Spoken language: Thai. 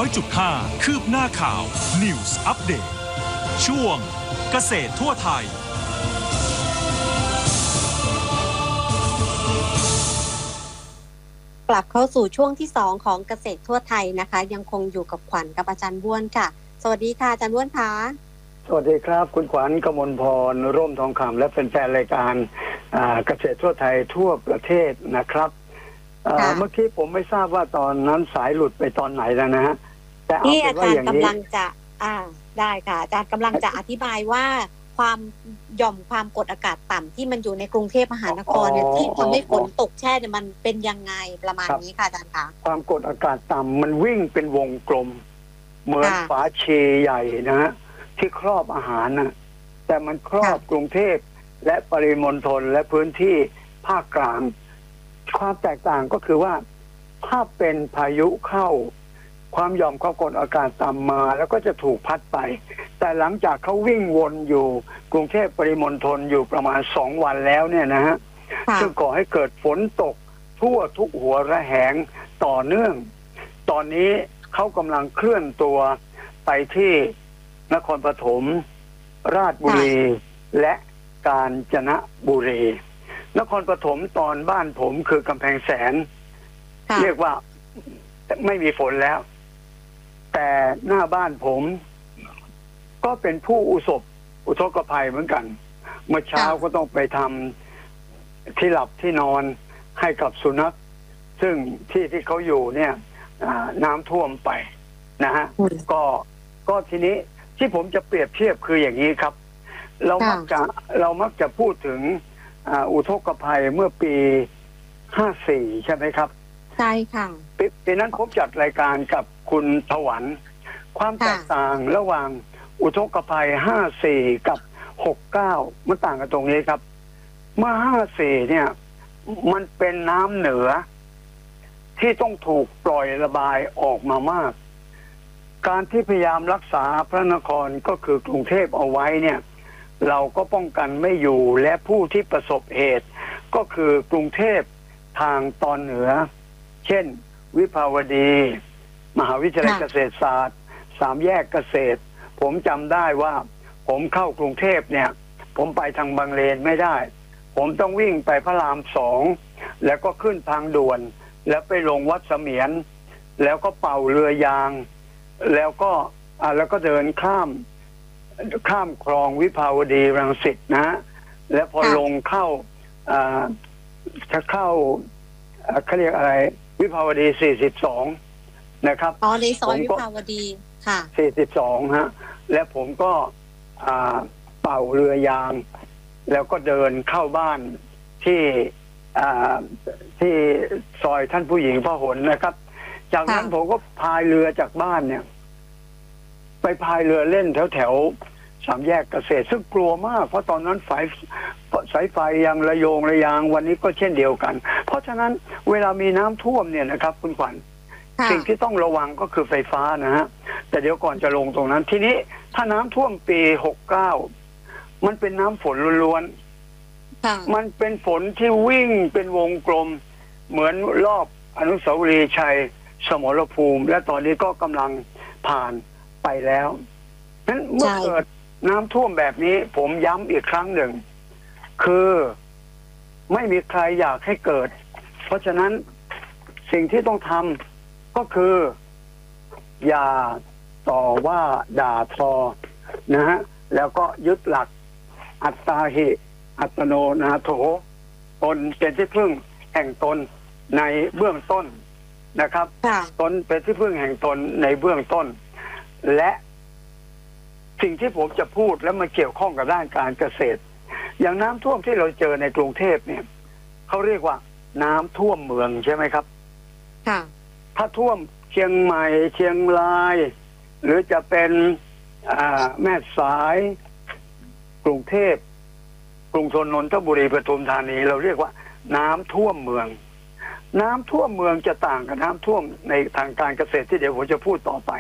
100.5 คืบหน้าข่าว News Update ช่วงเกษตรทั่วไทยกลับเข้าสู่ช่วงที่2ของเกษตรทั่วไทยนะคะยังคงอยู่กับขวัญกับอาจารย์บ้วนค่ะสวัสดีค่ะอาจารย์บ้วนคะสวัสดีครับคุณขวัญกมลพรร่มทองคำและเป็นแฟนรายการเกษตรทั่วไทยทั่วประเทศนะครับเมื่อกี้ผมไม่ทราบว่าตอนนั้นสายหลุดไปตอนไหนแล้วนะฮะแต่เอาเป็นว่าอย่างนี้กำลังจะได้ค่ะอาจารย์กำลังจะอธิบายว่าความหย่อมความกดอากาศต่ำที่มันอยู่ในกรุงเทพมหานครเนี่ยที่ทำให้ฝนตกแช่เนี่ยมันเป็นยังไงประมาณนี้ค่ะอาจารย์คะความกดอากาศต่ำมันวิ่งเป็นวงกลมเหมือนฝาเชใหญ่นะฮะที่ครอบอาหารนะแต่มันครอบกรุงเทพและปริมณฑลและพื้นที่ภาคกลางความแตกต่างก็คือว่าถ้าเป็นพายุเข้าความหย่อมความกดอากาศต่ำมาแล้วก็จะถูกพัดไปแต่หลังจากเขาวิ่งวนอยู่กรุงเทพปริมณฑลอยู่ประมาณ2 วันแล้วเนี่ยนะฮะซึ่งก่อให้เกิดฝนตกทั่วทุกหัวระแหงต่อเนื่องตอนนี้เขากำลังเคลื่อนตัวไปที่นครปฐมราชบุรีและกาญจนบุรีนครปฐมตอนบ้านผมคือกำแพงแสนเรียกว่าไม่มีฝนแล้วแต่หน้าบ้านผมก็เป็นผู้อุทกภัยเหมือนกันเมื่อเช้าก็ต้องไปทำที่หลับที่นอนให้กับสุนัขซึ่งที่เขาอยู่เนี่ยน้ำท่วมไปนะฮะก็ทีนี้ที่ผมจะเปรียบเทียบคืออย่างนี้ครับเรามักจะพูดถึงอุทกภัยเมื่อปี54ใช่ไหมครับใช่ค่ะปีนั้นผมจัดรายการกับคุณถวันความแตกต่างระหว่างอุทกภัย54กับ69มันต่างกันตรงนี้ครับเมื่อ54เนี่ยมันเป็นน้ำเหนือที่ต้องถูกปล่อยระบายออกมามากการที่พยายามรักษาพระนครก็คือกรุงเทพเอาไว้เนี่ยเราก็ป้องกันไม่อยู่และผู้ที่ประสบเหตุก็คือกรุงเทพทางตอนเหนือเช่นวิภาวดีมหาวิทยาลัยเกษตรศาสตร์3 แยกเกษตรผมจำได้ว่าผมเข้ากรุงเทพเนี่ยผมไปทางบางเลนไม่ได้ผมต้องวิ่งไปพระราม2แล้วก็ขึ้นทางด่วนแล้วไปลงวัดเสมียนแล้วก็เป่าเรือยางแล้วก็เดินข้ามคลองวิภาวดีรังสิตนะแล้วพอลงเข้าจะเข้าเขาเรียกอะไรวิภาวดี42นะครับในซอยวิภาวดีค่ะ 42ฮะและผมก็เป่าเรือยางแล้วก็เดินเข้าบ้านที่ซอยท่านผู้หญิงพหลนะครับจากนั้นผมก็พายเรือจากบ้านเนี่ยไปพายเรือเล่นแถว3 แยกเกษตรซึ่งกลัวมากเพราะตอนนั้นสายไฟยังระโยงระยางวันนี้ก็เช่นเดียวกันเพราะฉะนั้นเวลามีน้ำท่วมเนี่ยนะครับคุณขวัญสิ่งที่ต้องระวังก็คือไฟฟ้านะฮะแต่เดี๋ยวก่อนจะลงตรงนั้นทีนี้ถ้าน้ำท่วมปี69มันเป็นน้ำฝนล้วนๆมันเป็นฝนที่วิ่งเป็นวงกลมเหมือนรอบอนุสาวรีย์ชัยสมรภูมิและตอนนี้ก็กำลังผ่านไปแล้วนั้นเมื่อเกิดน้ำท่วมแบบนี้ผมย้ำอีกครั้งหนึ่งคือไม่มีใครอยากให้เกิดเพราะฉะนั้นสิ่งที่ต้องทำก็คืออย่าต่อว่าด่าทอนะฮะแล้วก็ยึดหลักอัตตาหิอัตโนนาโถตนเป็นที่พึ่งแห่งตนในเบื้องต้นนะครับตนเป็นที่พึ่งแห่งตนในเบื้องต้นและสิ่งที่ผมจะพูดแล้วมาเกี่ยวข้องกับด้านการเกษตรอย่างน้ำท่วมที่เราเจอในกรุงเทพเนี่ยเขาเรียกว่าน้ำท่วมเมืองใช่ไหมครับถ้าท่วมเชียงใหม่เชียงรายหรือจะเป็นแม่สายกรุงเทพกรุงธนนนทบุรีปทุมธานีเราเรียกว่าน้ำท่วมเมืองน้ำท่วมเมืองจะต่างกับน้ำท่วมในทางการเกษตรที่เดี๋ยวผมจะพูดต่อไป